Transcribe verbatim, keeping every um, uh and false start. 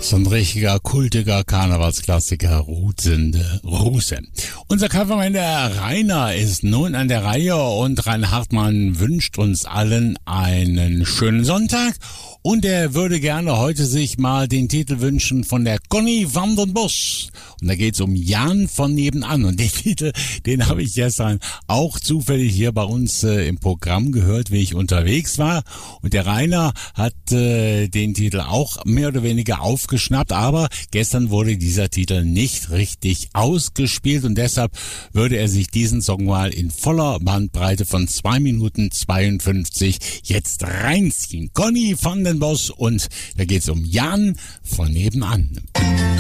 So ein richtiger, kultiger Karnevalsklassiker, Rutende Ruse. Unser Coverman, der Rainer, ist nun an der Reihe und Rainer Hartmann wünscht uns allen einen schönen Sonntag und er würde gerne heute sich mal den Titel wünschen von der Conny van den Bos. Und da geht's um Jan von nebenan und den Titel, den habe ich gestern auch zufällig hier bei uns äh, im Programm gehört, wie ich unterwegs war und der Rainer hat äh, den Titel auch mehr oder weniger aufgeschnappt, aber gestern wurde dieser Titel nicht richtig ausgespielt und deshalb würde er sich diesen Song mal in voller Bandbreite von zwei Minuten zweiundfünfzig jetzt reinziehen. Conny van den Bos und da geht's um Jan von nebenan.